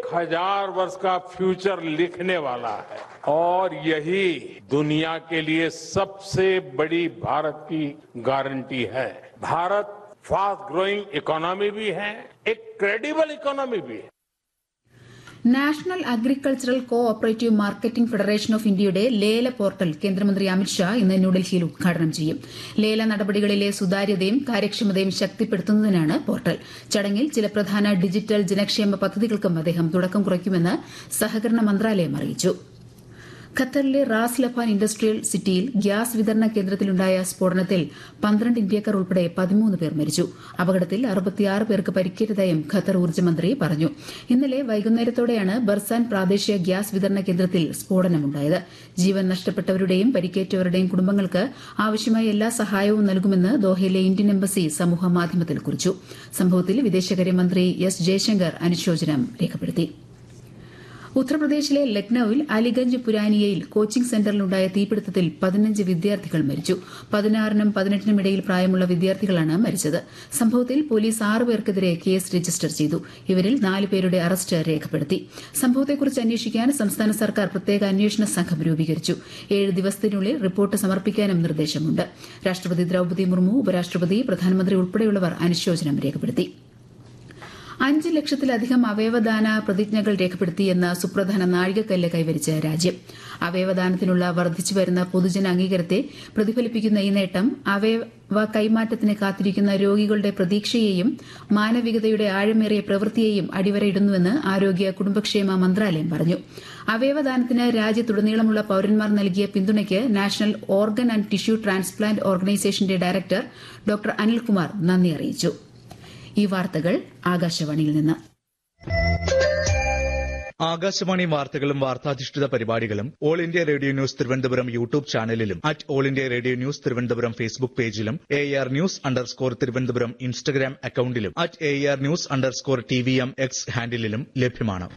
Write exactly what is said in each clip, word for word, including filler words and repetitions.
हजार वर्ष का फ्यूचर लिखने वाला है और यही दुनिया के लिए सबसे बड़ी भारत की गारंटी है। भारत फास्ट ग्रोइंग इकोनॉमी भी है, एक क्रेडिबल इकोनॉमी भी है। National agricultural co operative marketing federation of ഇന്ത്യയുടെ ലേല പോർട്ടൽ കേന്ദ്രമന്ത്രി അമിത്ഷാ ഇന്ന് ന്യൂഡൽഹിയിൽ ഉദ്ഘാടനം ചെയ്യും. ലേല നടപടികളിലെ സുതാര്യതയും കാര്യക്ഷമതയും ശക്തിപ്പെടുത്തുന്നതിനാണ് പോർട്ടൽ. ചടങ്ങിൽ ചില പ്രധാന ഡിജിറ്റൽ ജനക്ഷേമ പദ്ധതികൾക്കും അദ്ദേഹം തുടക്കം കുറിക്കുമെന്ന് സഹകരണ മന്ത്രാലയം അറിയിച്ചു. ഖത്തറിലെ റാസ് ലഫാൻ ഇൻഡസ്ട്രിയൽ സിറ്റിയിൽ ഗ്യാസ് വിതരണ കേന്ദ്രത്തിലുണ്ടായ സ്ഫോടനത്തിൽ പന്ത്രണ്ട് ഇന്ത്യക്കാർ ഉൾപ്പെടെ പതിമൂന്ന് പേർ മരിച്ചു. അപകടത്തിൽ അറുപത്തിയാറ് പേർക്ക് പരിക്കേറ്റതായും ഖത്തർ ഊർജ്ജമന്ത്രി പറഞ്ഞു. ഇന്നലെ വൈകുന്നേരത്തോടെയാണ് ബർസാൻ പ്രാദേശിക ഗ്യാസ് വിതരണ കേന്ദ്രത്തിൽ സ്ഫോടനമുണ്ടായത്. ജീവൻ നഷ്ടപ്പെട്ടവരുടെയും പരിക്കേറ്റവരുടെയും കുടുംബങ്ങൾക്ക് ആവശ്യമായ എല്ലാ സഹായവും നൽകുമെന്ന് ദോഹയിലെ ഇന്ത്യൻ എംബസി സമൂഹമാധ്യമത്തിൽ കുറിച്ചു. സംഭവത്തിൽ വിദേശകാര്യമന്ത്രി എസ് ജയശങ്കർ അനുശോചനം രേഖപ്പെടുത്തി. ഉത്തർപ്രദേശിലെ ലക്നൌവിൽ അലിഗഞ്ച് പുരാനിയയിൽ കോച്ചിംഗ് സെന്ററിലുണ്ടായ തീപിടുത്തത്തിൽ പതിനഞ്ച് വിദ്യാർത്ഥികൾ മരിച്ചു. പതിനാറിനും പതിനെട്ടിനും ഇടയിൽ പ്രായമുള്ള വിദ്യാർത്ഥികളാണ് മരിച്ചത്. സംഭവത്തിൽ പോലീസ് ആറ് പേർക്കെതിരെ കേസ് രജിസ്റ്റർ ചെയ്തു. ഇവരിൽ നാല് പേരുടെ അറസ്റ്റ് രേഖപ്പെടുത്തി. സംഭവത്തെക്കുറിച്ച് അന്വേഷിക്കാൻ സംസ്ഥാന സർക്കാർ പ്രത്യേക അന്വേഷണ സംഘം രൂപീകരിച്ചു. ഏഴ് ദിവസത്തിനുള്ളിൽ റിപ്പോർട്ട് സമർപ്പിക്കാനും നിർദ്ദേശമുണ്ട്. രാഷ്ട്രപതി ദ്രൌപദി മുർമു, ഉപരാഷ്ട്രപതി, പ്രധാനമന്ത്രി ഉൾപ്പെടെയുള്ളവർ അനുശോചനം രേഖപ്പെടുത്തി. അഞ്ച് ലക്ഷത്തിലധികം അവയവദാന പ്രതിജ്ഞകൾ രേഖപ്പെടുത്തിയെന്ന സുപ്രധാന നാഴികക്കല്ല് കൈവരിച്ച രാജ്യം. അവയവദാനത്തിനുള്ള വർദ്ധിച്ചുവരുന്ന പൊതുജന അംഗീകാരത്തെ പ്രതിഫലിപ്പിക്കുന്ന ഈ നേട്ടം അവയവ കൈമാറ്റത്തിന് കാത്തിരിക്കുന്ന രോഗികളുടെ പ്രതീക്ഷയെയും മാനവികതയുടെ ആഴമേറിയ പ്രവൃത്തിയെയും അടിവരയിടുന്നുവെന്ന് ആരോഗ്യ കുടുംബക്ഷേമ മന്ത്രാലയം പറഞ്ഞു. അവയവദാനത്തിന് രാജ്യത്തുടനീളമുള്ള പൌരന്മാർ നൽകിയ പിന്തുണയ്ക്ക് national organ and tissue transplant ഓർഗനൈസേഷന്റെ ഡയറക്ടർ ഡോക്ടർ അനിൽകുമാർ നന്ദി അറിയിച്ചു. ഈ വാർത്തകൾ ആകാശവാണിയിൽ നിന്ന്. ആകാശവാണി വാർത്തകളും വാർത്താധിഷ്ഠിത പരിപാടികളും all India radio news Thiruvananthapuram YouTube ചാനലിലും at all India radio news Thiruvananthapuram Facebook പേജിലും A R news underscore Thiruvananthapuram Instagram അക്കൌണ്ടിലും at A R news underscore T V M X ഹാൻഡിലും ലഭ്യമാണ്.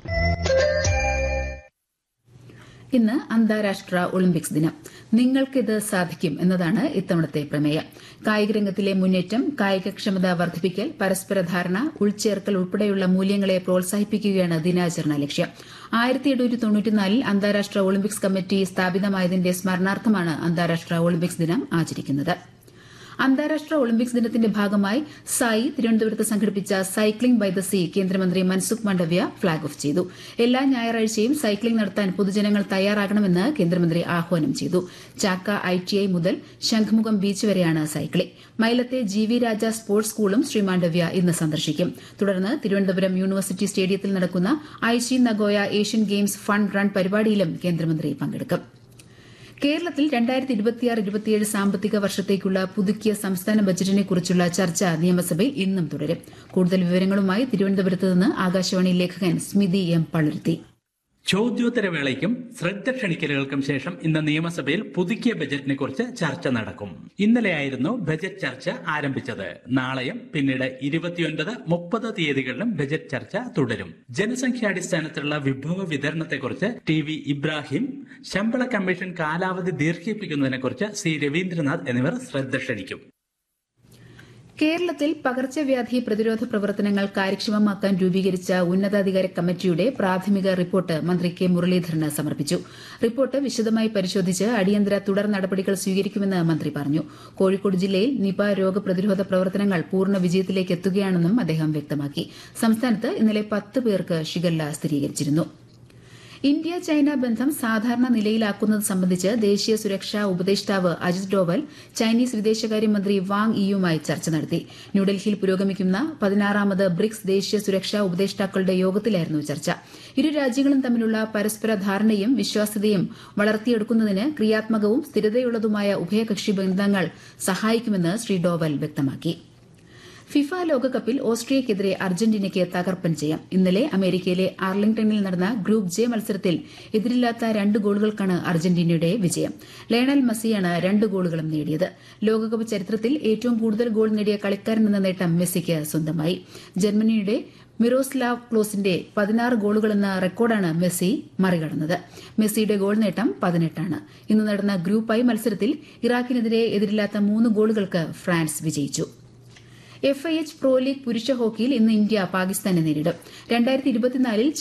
ഇന്ന് അന്താരാഷ്ട്ര ഒളിമ്പിക്സ് ദിനം. നിങ്ങൾക്കിത് സാധിക്കും എന്നതാണ് ഇത്തവണത്തെ പ്രമേയം. കായികരംഗത്തിലെ മുന്നേറ്റം, കായികക്ഷമത വർദ്ധിപ്പിക്കൽ, പരസ്പര ധാരണ, ഉൾച്ചേർക്കൽ ഉൾപ്പെടെയുള്ള മൂല്യങ്ങളെ പ്രോത്സാഹിപ്പിക്കുകയാണ് ദിനാചരണ ലക്ഷ്യം. ആയിരത്തി എണ്ണൂറ്റി തൊണ്ണൂറ്റിനാലിൽ അന്താരാഷ്ട്ര ഒളിമ്പിക്സ് കമ്മിറ്റി സ്ഥാപിതമായതിന്റെ സ്മരണാർത്ഥമാണ് അന്താരാഷ്ട്ര ഒളിമ്പിക്സ് ദിനം ആചരിക്കുന്നത്. അന്താരാഷ്ട്ര ഒളിമ്പിക്സ് ദിനത്തിന്റെ ഭാഗമായി സായി തിരുവനന്തപുരത്ത് സംഘടിപ്പിച്ച സൈക്ലിംഗ് ബൈ ദ സീ കേന്ദ്രമന്ത്രി മൻസുഖ് മാണ്ഡവ്യ ഫ്ളാഗ് ഓഫ് ചെയ്തു. എല്ലാ ഞായറാഴ്ചയും സൈക്ലിംഗ് നടത്താൻ പൊതുജനങ്ങൾ തയ്യാറാകണമെന്ന് കേന്ദ്രമന്ത്രി ആഹ്വാനം ചെയ്തു. ചാക്ക ഐ ടി ഐ മുതൽ ശംഖുമുഖം ബീച്ച് വരെയാണ് സൈക്ലിംഗ്. മൈലത്തെ ജി വി രാജ സ്പോർട്സ് സ്കൂളും ശ്രീ മാണ്ഡവ്യ ഇന്ന് സന്ദർശിക്കും. തുടർന്ന് തിരുവനന്തപുരം യൂണിവേഴ്സിറ്റി സ്റ്റേഡിയത്തിൽ നടക്കുന്ന Aichi Nagoya Asian games fun run പരിപാടിയിലും കേന്ദ്രമന്ത്രി പങ്കെടുക്കും. കേരളത്തിൽ രണ്ടായിരത്തി ഇരുപത്തിയാറ് ഇരുപത്തിയേഴ് സാമ്പത്തിക വർഷത്തേക്കുള്ള പുതുക്കിയ സംസ്ഥാന ബജറ്റിനെക്കുറിച്ചുള്ള ചർച്ച നിയമസഭയിൽ ഇന്നും തുടരും. കൂടുതൽ വിവരങ്ങളുമായി തിരുവനന്തപുരത്ത് നിന്ന് ആകാശവാണി ലേഖകൻ സ്മിതി എം പള്ളുരുത്തി. ചോദ്യോത്തരവേളയ്ക്കും ശ്രദ്ധ ക്ഷണിക്കലുകൾക്കും ശേഷം ഇന്ന് നിയമസഭയിൽ പുതുക്കിയ ബജറ്റിനെ കുറിച്ച് ചർച്ച നടക്കും. ഇന്നലെയായിരുന്നു ബജറ്റ് ചർച്ച ആരംഭിച്ചത്. നാളെയും പിന്നീട് ഇരുപത്തിയൊൻപത് മുപ്പത് തീയതികളിലും ബജറ്റ് ചർച്ച തുടരും. ജനസംഖ്യാടിസ്ഥാനത്തിലുള്ള വിഭവ വിതരണത്തെക്കുറിച്ച് ടി വി ഇബ്രാഹിം, ശമ്പള കമ്മീഷൻ കാലാവധി ദീർഘിപ്പിക്കുന്നതിനെക്കുറിച്ച് സി രവീന്ദ്രനാഥ് എന്നിവർ ശ്രദ്ധ ക്ഷണിക്കും. കേരളത്തിൽ പകർച്ചവ്യാധി പ്രതിരോധ പ്രവർത്തനങ്ങൾ കാര്യക്ഷമമാക്കാൻ രൂപീകരിച്ച ഉന്നതാധികാര കമ്മിറ്റിയുടെ പ്രാഥമിക റിപ്പോർട്ട് മന്ത്രി കെ മുരളീധരന് സമർപ്പിച്ചു. റിപ്പോർട്ട് വിശദമായി പരിശോധിച്ച് അടിയന്തര തുടർ നടപടികൾ സ്വീകരിക്കുമെന്ന് മന്ത്രി പറഞ്ഞു. കോഴിക്കോട് ജില്ലയിൽ നിപ രോഗപ്രതിരോധ പ്രവർത്തനങ്ങൾ പൂർണ്ണ വിജയത്തിലേക്ക് എത്തുകയാണെന്നും അദ്ദേഹം വ്യക്തമാക്കി. സംസ്ഥാനത്ത് ഇന്നലെ പത്ത് പേർക്ക് ഷിഗല്ല സ്ഥിരീകരിച്ചിരുന്നു. ഇന്ത്യ ചൈന ബന്ധം സാധാരണ നിലയിലാക്കുന്നത് സംബന്ധിച്ച് ദേശീയ സുരക്ഷാ ഉപദേഷ്ടാവ് അജിത് ഡോവൽ ചൈനീസ് വിദേശകാര്യമന്ത്രി വാങ് യിയുമായി ചർച്ച നടത്തി. ന്യൂഡൽഹിയിൽ പുരോഗമിക്കുന്ന പതിനാറാമത് ബ്രിക്സ് ദേശീയ സുരക്ഷാ ഉപദേഷ്ടാക്കളുടെ യോഗത്തിലായിരുന്നു ചർച്ച. ഇരു രാജ്യങ്ങളും തമ്മിലുള്ള പരസ്പര ധാരണയും വിശ്വാസ്യതയും വളർത്തിയെടുക്കുന്നതിന് ക്രിയാത്മകവും സ്ഥിരതയുള്ളതുമായ ഉഭയകക്ഷി ബന്ധങ്ങൾ സഹായിക്കുമെന്ന് ശ്രീ ഡോവൽ വ്യക്തമാക്കി. ഫിഫ ലോകകപ്പിൽ ഓസ്ട്രിയയ്ക്കെതിരെ അർജന്റീനയ്ക്ക് തകർപ്പൻ ജയം. ഇന്നലെ അമേരിക്കയിലെ ആർലിംഗ്ടണിൽ നടന്ന ഗ്രൂപ്പ് ജെ മത്സരത്തിൽ എതിരില്ലാത്ത രണ്ട് ഗോളുകൾക്കാണ് അർജന്റീനയുടെ വിജയം. ലയണൽ മെസ്സിയാണ് രണ്ട് ഗോളുകളും നേടിയത്. ലോകകപ്പ് ചരിത്രത്തിൽ ഏറ്റവും കൂടുതൽ ഗോൾ നേടിയ കളിക്കാരൻ എന്ന നേട്ടം മെസ്സിക്ക് സ്വന്തമായി. ജർമ്മനിയുടെ മിറോസ്ലാവ് ക്ലോസിന്റെ പതിനാറ് ഗോളുകളെന്ന റെക്കോർഡാണ് മെസ്സി മറികടന്നത്. മെസ്സിയുടെ ഗോൾ നേട്ടം പതിനെട്ടാണ്. ഇന്ന് നടന്ന ഗ്രൂപ്പ് ഐ മത്സരത്തിൽ ഇറാഖിനെതിരെ എതിരില്ലാത്ത മൂന്ന് ഗോളുകൾക്ക് ഫ്രാൻസ് വിജയിച്ചു. F I H pro league പുരുഷ ഹോക്കിയിൽ ഇന്ന് ഇന്ത്യ പാകിസ്ഥാനെ നേരിടും. രണ്ടായിരത്തി ഇരുപത്തിനാലിൽ